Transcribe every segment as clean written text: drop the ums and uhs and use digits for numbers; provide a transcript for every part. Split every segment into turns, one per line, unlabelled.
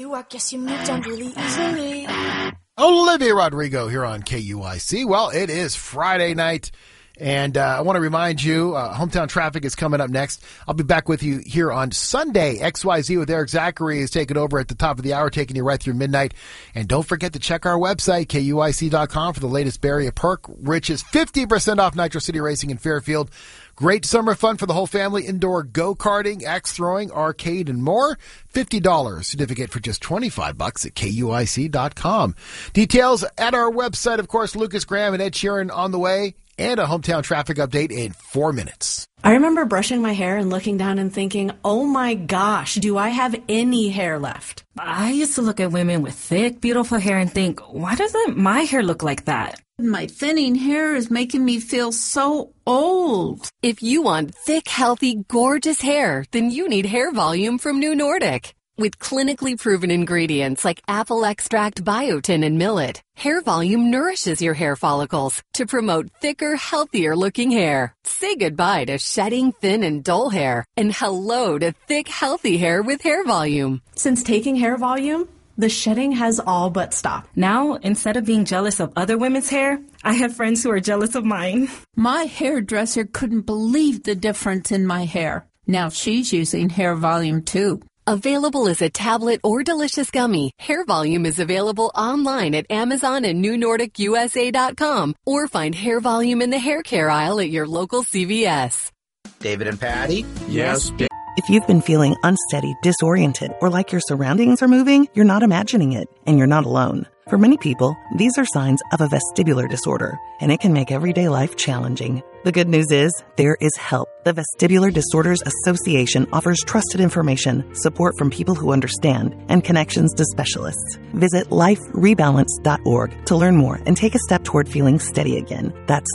you, I guess you moved on really easily.
Olivia Rodrigo here on KUIC. Well, it is Friday night, and I want to remind you, Hometown Traffic is coming up next. I'll be back with you here on Sunday. XYZ with Eric Zachary is taking over at the top of the hour, taking you right through midnight. And don't forget to check our website, KUIC.com, for the latest Barrier Perk, which is 50% off Nitro City Racing in Fairfield. Great summer fun for the whole family. Indoor go-karting, axe throwing, arcade, and more. $50 certificate for just $25 at KUIC.com. Details at our website. Of course, Lucas Graham and Ed Sheeran on the way, and a Hometown Traffic update in 4 minutes.
I remember brushing my hair and looking down and thinking, oh my gosh, do I have any hair left?
I used to look at women with thick, beautiful hair and think, why doesn't my hair look like that?
My thinning hair is making me feel so old.
If you want thick, healthy, gorgeous hair, then you need Hair Volume from New Nordic. With clinically proven ingredients like apple extract, biotin, and millet, Hair Volume nourishes your hair follicles to promote thicker, healthier-looking hair. Say goodbye to shedding, thin, and dull hair, and hello to thick, healthy hair with Hair Volume.
Since taking Hair Volume, the shedding has all but stopped.
Now, instead of being jealous of other women's hair, I have friends who are jealous of mine.
My hairdresser couldn't believe the difference in my hair. Now she's using Hair Volume too.
Available as a tablet or delicious gummy, Hair Volume is available online at Amazon and NewNordicUSA.com, or find Hair Volume in the hair care aisle at your local CVS.
David and Patty?
Yes. If you've been feeling unsteady, disoriented, or like your surroundings are moving, you're not imagining it, and you're not alone. For many people, these are signs of a vestibular disorder, and it can make everyday life challenging. The good news is, there is help. The Vestibular Disorders Association offers trusted information, support from people who understand, and connections to specialists. Visit liferebalance.org to learn more and take a step toward feeling steady again. That's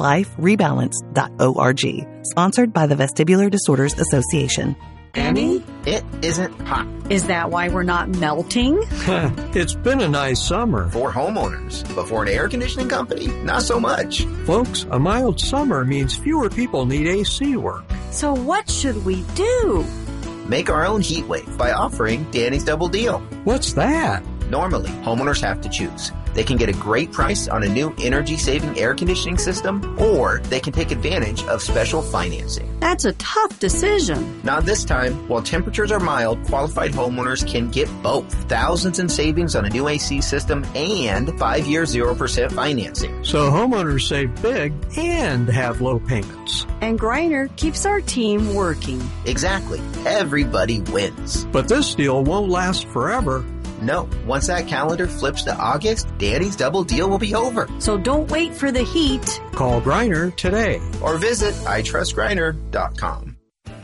liferebalance.org. Sponsored by the Vestibular Disorders Association.
Annie? It isn't hot.
Is that why we're not melting?
It's been a nice summer.
For homeowners. But for an air conditioning company, not so much.
Folks, a mild summer means fewer people need AC work.
So what should we do?
Make our own heat wave by offering Danny's Double Deal.
What's that?
Normally, homeowners have to choose. They can get a great price on a new energy-saving air conditioning system, or they can take advantage of special financing.
That's a tough decision.
Not this time. While temperatures are mild, qualified homeowners can get both. Thousands in savings on a new AC system and 5-year 0% financing.
So homeowners save big and have low payments.
And Griner keeps our team working.
Exactly. Everybody wins.
But this deal won't last forever.
No, once that calendar flips to August, Danny's Double Deal will be over.
So don't wait for the heat.
Call Griner today.
Or visit itrustgriner.com.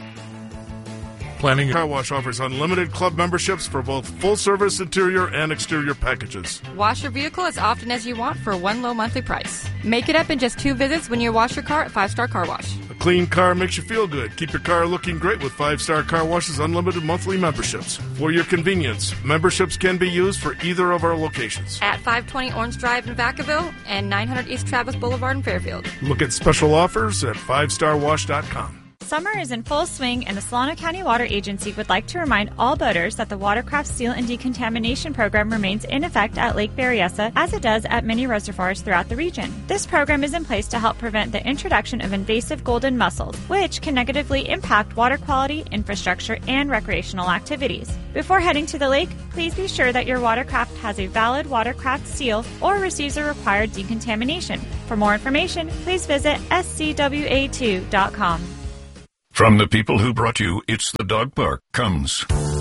Planning Car Wash offers unlimited club memberships for both full-service interior and exterior packages.
Wash your vehicle as often as you want for one low monthly price. Make it up in just 2 visits when you wash your car at 5 Star Car Wash.
A clean car makes you feel good. Keep your car looking great with 5 Star Car Wash's unlimited monthly memberships. For your convenience, memberships can be used for either of our locations.
At 520 Orange Drive in Vacaville and 900 East Travis Boulevard in Fairfield.
Look at special offers at 5starwash.com.
Summer is in full swing, and the Solano County Water Agency would like to remind all boaters that the Watercraft Seal and Decontamination Program remains in effect at Lake Berryessa, as it does at many reservoirs throughout the region. This program is in place to help prevent the introduction of invasive golden mussels, which can negatively impact water quality, infrastructure, and recreational activities. Before heading to the lake, please be sure that your watercraft has a valid watercraft seal or receives a required decontamination. For more information, please visit scwa2.com.
From the people who brought you It's the Dog Park comes